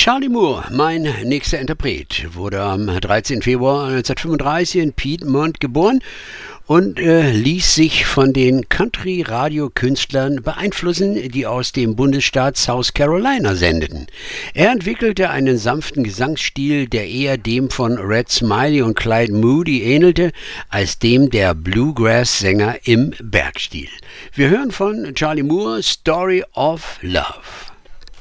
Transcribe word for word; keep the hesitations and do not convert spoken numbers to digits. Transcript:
Charlie Moore, mein nächster Interpret, wurde am dreizehnten Februar neunzehnhundertfünfunddreißig in Piedmont geboren und äh, ließ sich von den Country-Radio-Künstlern beeinflussen, die aus dem Bundesstaat South Carolina sendeten. Er entwickelte einen sanften Gesangsstil, der eher dem von Red Smiley und Clyde Moody ähnelte, als dem der Bluegrass-Sänger im Bergstil. Wir hören von Charlie Moore Story of Love.